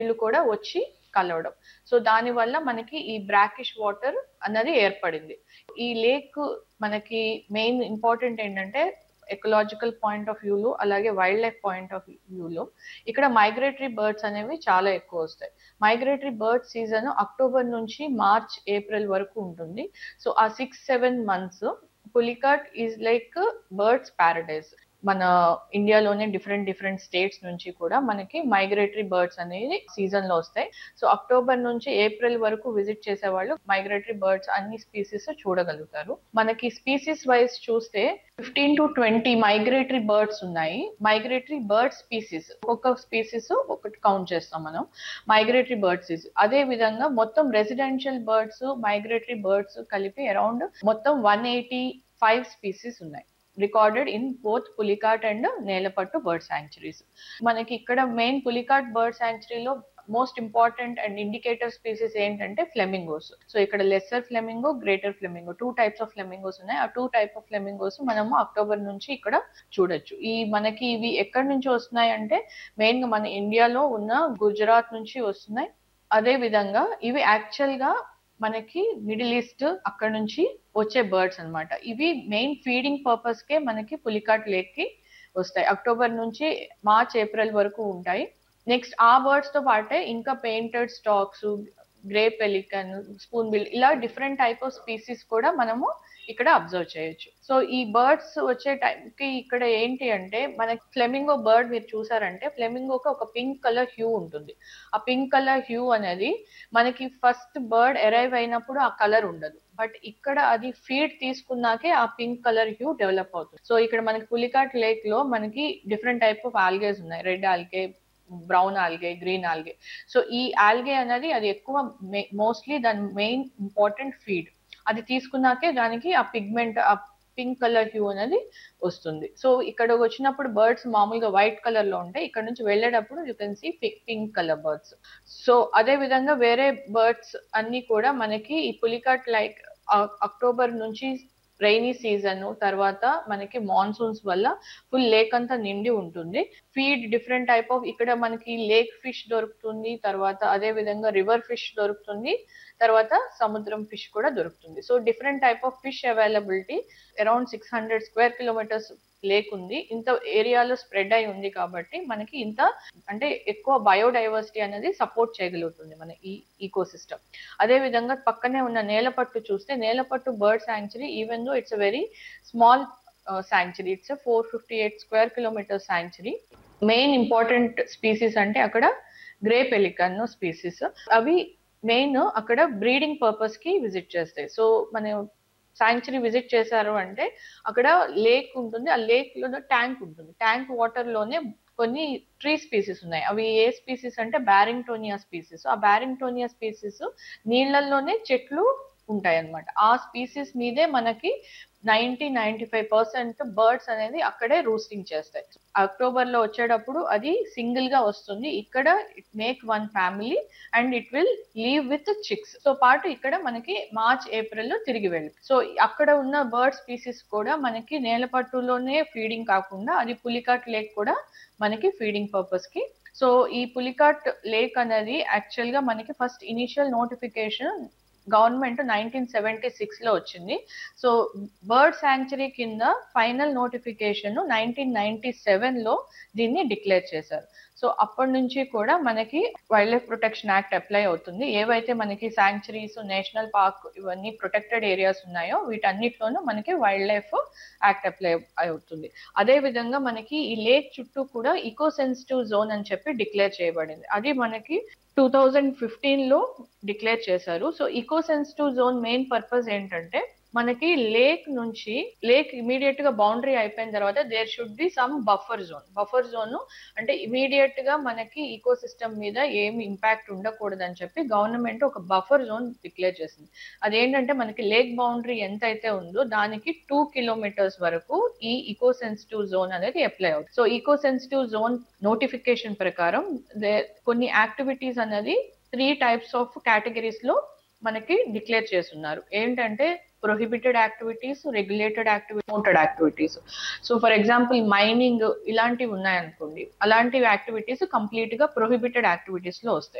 నీళ్లు కూడా వచ్చి కలవడం. సో దాని వల్ల మనకి ఈ బ్రాకిష్ వాటర్ అన్నది ఏర్పడింది. ఈ లేక్ మనకి మెయిన్ ఇంపార్టెంట్ ఏంటంటే ఎకలాజికల్ పాయింట్ ఆఫ్ వ్యూలో, అలాగే వైల్డ్ లైఫ్ పాయింట్ ఆఫ్ వ్యూలో ఇక్కడ మైగ్రేటరీ బర్డ్స్ అనేవి చాలా ఎక్కువ వస్తాయి. మైగ్రేటరీ బర్డ్ సీజన్ అక్టోబర్ నుంచి మార్చ్ ఏప్రిల్ వరకు ఉంటుంది. సో ఆ 6-7 months Pulicat is like birds Paradise. మన ఇండియాలోనే డిఫరెంట్ స్టేట్స్ నుంచి కూడా మనకి మైగ్రేటరీ బర్డ్స్ అనేది సీజన్ లో వస్తాయి. సో అక్టోబర్ నుంచి ఏప్రిల్ వరకు విజిట్ చేసే వాళ్ళు మైగ్రేటరీ బర్డ్స్ అన్ని స్పీసీస్ చూడగలుగుతారు. మనకి స్పీసీస్ వైజ్ చూస్తే 15 to 20 మైగ్రేటరీ బర్డ్స్ ఉన్నాయి. మైగ్రేటరీ బర్డ్ స్పీసీస్, ఒక్కొక్క స్పీసీస్ ఒకటి కౌంట్ చేస్తాం మనం మైగ్రేటరీ బర్డ్స్. అదే విధంగా మొత్తం రెసిడెన్షియల్ బర్డ్స్, మైగ్రేటరీ బర్డ్స్ కలిపి అరౌండ్ మొత్తం 185 స్పీసీస్ ఉన్నాయి recorded in both Pulicat and Nelapattu bird sanctuaries. మనకి ఇక్కడ main Pulicat bird శాంక్చురీలో most important and indicator species ఏంటంటే ఫ్లెమింగోస్. సో ఇక్కడ lesser flamingo, greater flamingo, 2 types of flamingos ఉన్నాయి. ఆ 2 types ఆఫ్ ఫ్లెమింగోస్ మనము అక్టోబర్ నుంచి ఇక్కడ చూడొచ్చు. ఈ మనకి ఇవి ఎక్కడి నుంచి వస్తున్నాయి అంటే మెయిన్ గా మన ఇండియాలో ఉన్న గుజరాత్ నుంచి వస్తున్నాయి. అదే విధంగా ఇవి యాక్చువల్ గా మనకి మిడిల్ ఈస్ట్ అక్కడ నుంచి వచ్చే బర్డ్స్ అన్నమాట. ఇవి మెయిన్ ఫీడింగ్ పర్పస్ కే మనకి పులికాట్ లేక్ కి వస్తాయి. అక్టోబర్ నుంచి మార్చ్ ఏప్రిల్ వరకు ఉంటాయి. నెక్స్ట్ ఆ బర్డ్స్ తో పాటే ఇంకా painted stocks, grey pelican, spoon bill, ఇలా డిఫరెంట్ టైప్ ఆఫ్ స్పీసీస్ కూడా మనము ఇక్కడ అబ్జర్వ్ చేయొచ్చు. సో ఈ బర్డ్స్ వచ్చే టైంకి ఇక్కడ ఏంటి అంటే మనకి ఫ్లెమింగో బర్డ్ మీరు చూసారంటే ఫ్లెమింగోకి ఒక పింక్ కలర్ హ్యూ ఉంటుంది. ఆ పింక్ కలర్ హ్యూ అనేది మనకి ఫస్ట్ బర్డ్ అరైవ్ అయినప్పుడు ఆ కలర్ ఉండదు. బట్ ఇక్కడ అది ఫీడ్ తీసుకున్నాకే ఆ పింక్ కలర్ హ్యూ డెవలప్ అవుతుంది. సో ఇక్కడ మనకి పులికాట్ లేక్ లో మనకి డిఫరెంట్ టైప్ ఆఫ్ ఆల్గేస్ ఉన్నాయి. Red algae, brown algae, green algae. So ఈ ఆల్గే అనేది అది ఎక్కువ మోస్ట్లీ దాని మెయిన్ ఇంపార్టెంట్ ఫీడ్. అది తీసుకున్నాకే దానికి ఆ పిగ్మెంట్, ఆ పింక్ కలర్ హ్యూ అనేది వస్తుంది. సో ఇక్కడ వచ్చినప్పుడు బర్డ్స్ మామూలుగా వైట్ కలర్ లో ఉంటాయి. ఇక్కడ నుంచి వెళ్ళేటప్పుడు you can see pink colour birds. So అదే విధంగా వేరే బర్డ్స్ అన్ని కూడా మనకి ఈ పులికాట్ లైక్ అక్టోబర్ నుంచి రైనీ సీజన్ తర్వాత మనకి మాన్సూన్స్ వల్ల ఫుల్ లేక్ అంతా నిండి ఉంటుంది. ఫీడ్ డిఫరెంట్ టైప్ ఆఫ్, ఇక్కడ మనకి లేక్ ఫిష్ దొరుకుతుంది, తర్వాత అదే విధంగా రివర్ ఫిష్ దొరుకుతుంది, తర్వాత సముద్రం ఫిష్ కూడా దొరుకుతుంది. So different type of fish availability. Around 600 square kilometers lake ఉంది. ఇంత ఏరియాలో స్ప్రెడ్ అయి ఉంది కాబట్టి మనకి ఇంత అంటే ఎక్కువ బయోడైవర్సిటీ అనేది సపోర్ట్ చేయగలుగుతుంది మన ఈ ఈకో సిస్టమ్. అదే విధంగా పక్కనే ఉన్న నేలపట్టు చూస్తే Nelapattu bird sanctuary, even though it's a very small sanctuary, it's 458 square kilometers sanctuary. Main important species అంటే అక్కడ గ్రే పెలికన్ స్పీసీస్. అవి మెయిన్ అక్కడ బ్రీడింగ్ పర్పస్ కి విజిట్ చేస్తాయి. సో మన శాంక్చురీ విజిట్ చేశారు అంటే అక్కడ లేక్ ఉంటుంది, ఆ లేక్ లో ట్యాంక్ ఉంటుంది. ట్యాంక్ వాటర్ లోనే కొన్ని ట్రీ స్పీసీస్ ఉన్నాయి. అవి ఏ స్పీసీస్ అంటే బ్యారింగ్టోనియా స్పీసీస్. ఆ బ్యారింగ్టోనియా స్పీసీస్ నీళ్లలోనే చెట్లు ఉంటాయి అన్నమాట. ఆ స్పీసీస్ మీదే మనకి 90-95% బర్డ్స్ అనేది అక్కడే రూస్టింగ్ చేస్తాయి. అక్టోబర్ లో వచ్చేటప్పుడు అది సింగిల్ గా వస్తుంది. ఇక్కడ it make one family and it will leave with chicks తో పాటు ఇక్కడ మనకి మార్చ్ ఏప్రిల్ లో తిరిగి వెళ్ళి. సో అక్కడ ఉన్న బర్డ్ స్పీసీస్ కూడా మనకి నేలపట్టులోనే ఫీడింగ్ కాకుండా అది పులికాట్ లేక్ కూడా మనకి ఫీడింగ్ పర్పస్ కి. సో ఈ పులికాట్ లేక్ అనేది యాక్చువల్ గా మనకి ఫస్ట్ ఇనిషియల్ నోటిఫికేషన్ గవర్నమెంట్ 1976 లో వచ్చింది. సో బర్డ్ శాంక్చురీ కింద ఫైనల్ నోటిఫికేషన్ 1997 లో దీన్ని డిక్లేర్ చేశారు. సో అప్పటి నుంచి కూడా మనకి wild life protection act apply అవుతుంది. ఏవైతే మనకి శాంక్చురీస్, నేషనల్ పార్క్ ఇవన్నీ ప్రొటెక్టెడ్ ఏరియాస్ ఉన్నాయో వీటన్నిటిలోనూ మనకి వైల్డ్ లైఫ్ యాక్ట్ అప్లై అవుతుంది. అదే విధంగా మనకి ఈ లేక్ చుట్టూ కూడా ఈకో సెన్సిటివ్ జోన్ అని చెప్పి డిక్లేర్ చేయబడింది. అది మనకి 2015 లో డిక్లేర్ చేశారు. So eco sensitive zone main purpose ఏంటంటే మనకి లేక్ నుంచి లేక్ ఇమీడియట్ గా బౌండరీ అయిపోయిన తర్వాత there should be some buffer zone. Buffer zone అంటే ఇమీడియట్ గా మనకి ఈకో సిస్టమ్ మీద ఏమి ఇంపాక్ట్ ఉండకూడదు అని చెప్పి గవర్నమెంట్ ఒక బఫర్ జోన్ డిక్లేర్ చేసింది. అదేంటంటే మనకి లేక్ బౌండరీ ఎంత అయితే ఉందో దానికి 2 kilometers వరకు ఈ ఈకో సెన్సిటివ్ జోన్ అనేది అప్లై అవుతుంది. So eco sensitive zone notification ప్రకారం కొన్ని యాక్టివిటీస్ అనేది 3 types ఆఫ్ కేటగిరీస్ లో మనకి డిక్లేర్ చేస్తున్నారు. ఏంటంటే prohibited activities, regulated activities, promoted activities. So for example mining ఇలాంటివి ఉన్నాయనుకోండి, అలాంటి యాక్టివిటీస్ కంప్లీట్ గా ప్రొహిబిటెడ్ యాక్టివిటీస్ లో వస్తాయి.